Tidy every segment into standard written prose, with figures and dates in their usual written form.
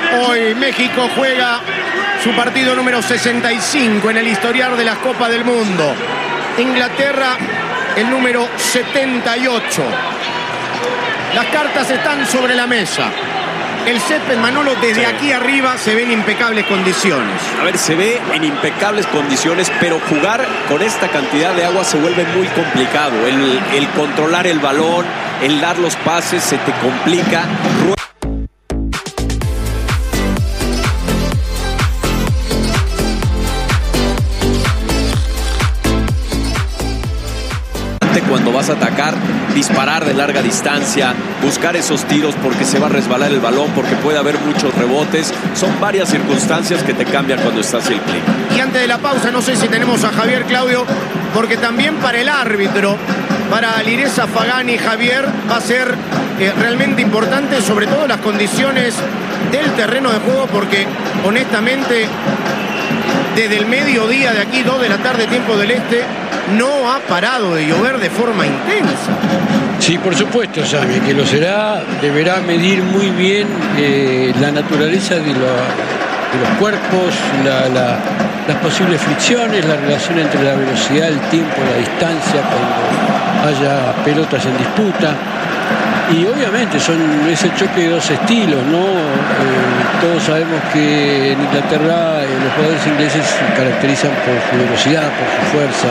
Hoy México juega su partido número 65 en el historial de las Copas del Mundo. Inglaterra, el número 78. Las cartas están sobre la mesa. El césped, Manolo, desde aquí arriba se ve en impecables condiciones. A ver, se ve en impecables condiciones, pero jugar con esta cantidad de agua se vuelve muy complicado. El controlar el balón, el dar los pases, se te complica. Cuando vas a atacar, disparar de larga distancia, buscar esos tiros porque se va a resbalar el balón, porque puede haber muchos rebotes. Son varias circunstancias que te cambian cuando estás el clima. Y antes de la pausa, no sé si tenemos a Javier, Claudio, porque también para el árbitro, para Alireza Fagani, Javier, va a ser realmente importante, sobre todo las condiciones del terreno de juego, porque honestamente desde el mediodía de aquí, 2 de la tarde, tiempo del este, no ha parado de llover de forma intensa. Sí, por supuesto, Sammy, que lo será. Deberá medir muy bien la naturaleza de los cuerpos, las posibles fricciones, la relación entre la velocidad, el tiempo, la distancia, cuando haya pelotas en disputa. Y obviamente son ese choque de dos estilos, ¿no? Todos sabemos que en Inglaterra los jugadores ingleses se caracterizan por su velocidad, por su fuerza.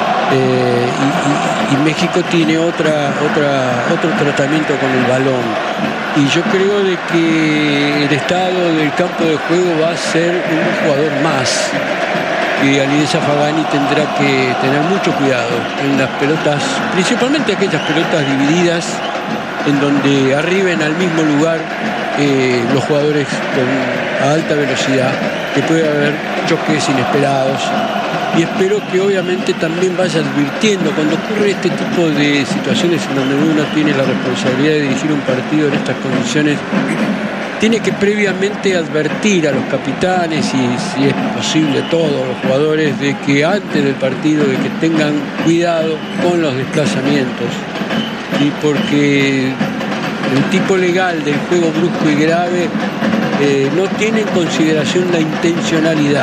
Y México tiene otro tratamiento con el balón. Y yo creo de que el estado del campo de juego va a ser un jugador más. Y Alireza Fagani tendrá que tener mucho cuidado en las pelotas, principalmente aquellas pelotas divididas, en donde arriben al mismo lugar los jugadores con alta velocidad, que puede haber choques inesperados. Y espero que obviamente también vaya advirtiendo cuando ocurre este tipo de situaciones en donde uno tiene la responsabilidad de dirigir un partido en estas condiciones, tiene que previamente advertir a los capitanes y, si es posible, todos los jugadores, de que antes del partido de que tengan cuidado con los desplazamientos. Y porque el tipo legal del juego brusco y grave no tiene en consideración la intencionalidad,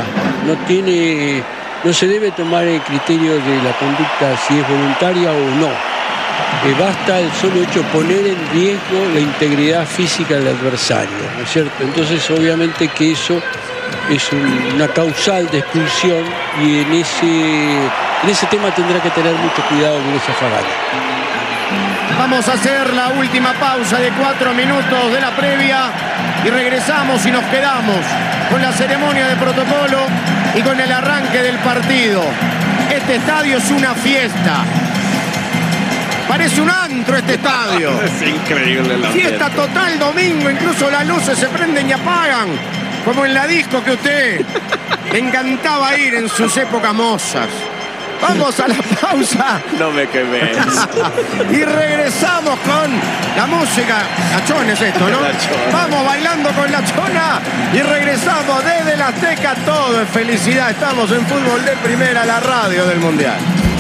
no se debe tomar el criterio de la conducta si es voluntaria o no. Basta el solo hecho de poner en riesgo la integridad física del adversario, ¿no es cierto? Entonces, obviamente que eso es una causal de expulsión, y en ese tema tendrá que tener mucho cuidado Alireza Fagani. Vamos a hacer la última pausa de 4 minutos de la previa y regresamos y nos quedamos con la ceremonia de protocolo y con el arranque del partido. Este estadio es una fiesta. Parece un antro este estadio. Es increíble la fiesta total domingo, incluso las luces se prenden y apagan, como en la disco que usted le encantaba ir en sus épocas mozas. Vamos a la pausa. No me quemes. Y regresamos con la música. La Chona es esto, ¿no? Vamos bailando con la Chona y regresamos desde la Azteca. Todo es felicidad. Estamos en Fútbol de Primera, la radio del Mundial.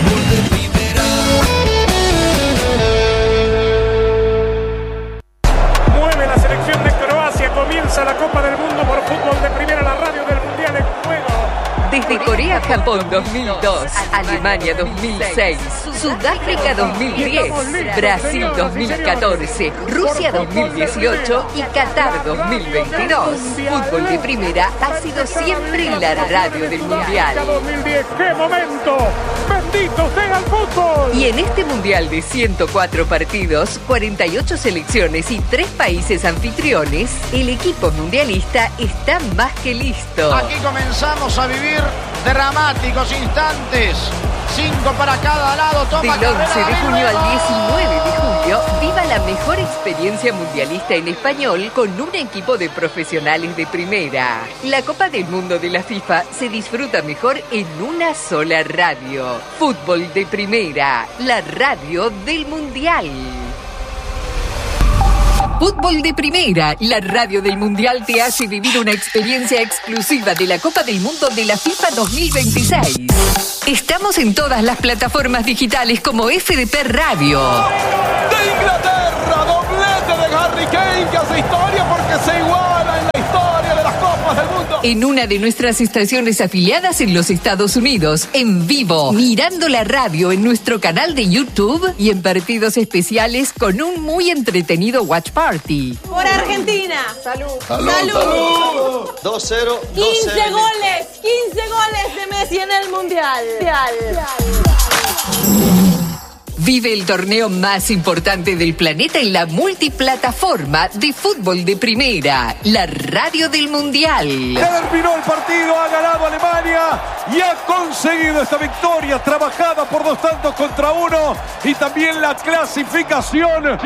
Mueve la selección de Croacia. Comienza la Copa del Mundo por Fútbol de Primera, la radio del Mundial en juego. Desde Corea, Japón 2002, Alemania 2006, Sudáfrica 2010, Brasil 2014, Rusia 2018 y Qatar 2022. Fútbol de Primera ha sido siempre la radio del Mundial. 2010, ¡qué momento! ¡Bendito sea el fútbol! Y en este Mundial de 104 partidos, 48 selecciones y 3 países anfitriones, el equipo mundialista está más que listo. Aquí comenzamos a vivir dramáticos instantes. 5 para cada lado. Toma del 11 de junio al 19 de julio, viva la mejor experiencia mundialista en español con un equipo de profesionales de primera. La Copa del Mundo de la FIFA se disfruta mejor en una sola radio. Fútbol de Primera, la radio del Mundial. Fútbol de Primera, la radio del Mundial, te hace vivir una experiencia exclusiva de la Copa del Mundo de la FIFA 2026. Estamos en todas las plataformas digitales como FDP Radio. De Inglaterra, doblete de Harry Kane, que hace historia porque se iguala en la historia. en una de nuestras estaciones afiliadas en los Estados Unidos, en vivo, mirando la radio en nuestro canal de YouTube y en partidos especiales con un muy entretenido watch party. Por Argentina. Salud. 2-0. 15 goles de Messi en el Mundial. Vive el torneo más importante del planeta en la multiplataforma de fútbol de primera, la radio del Mundial. Terminó el partido, ha ganado Alemania y ha conseguido esta victoria trabajada por 2-1 y también la clasificación.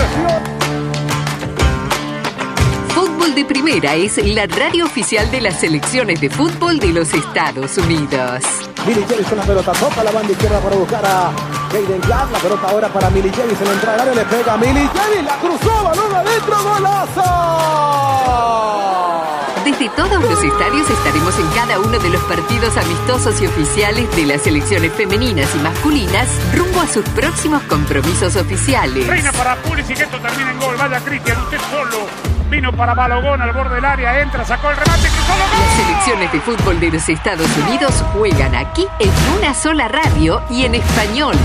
Fútbol de Primera es la radio oficial de las selecciones de fútbol de los Estados Unidos. Milicevic con la pelota, toca la banda izquierda para buscar a Jaden Clark. La pelota ahora para Milicevic, se le entra al área, le pega a Milicevic, la cruzó, balón adentro, golazo. Desde todos los estadios estaremos en cada uno de los partidos amistosos y oficiales de las selecciones femeninas y masculinas rumbo a sus próximos compromisos oficiales. Reina para Pulisic, esto termina en gol. Vaya Cristian, usted solo. Vino para Balogón al borde del área, entra, sacó el remate, cruzó el gol. Las selecciones de fútbol de los Estados Unidos juegan aquí en una sola radio y en español.